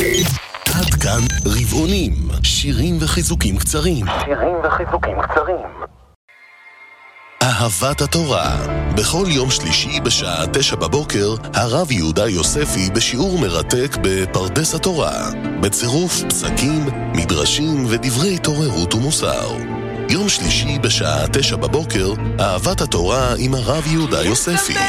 עד כאן רבעונים, שירים וחיזוקים קצרים. אהבת התורה. בכל יום שלישי בשעה 9 בבוקר, הרב יהודה יוספי בשיעור מרתק בפרדס התורה, בצירוף פסקים, מדרשים ודברי התעוררות ומוסר. יום שלישי בשעה 9 בבוקר, אהבת התורה עם הרב יהודה יוספי.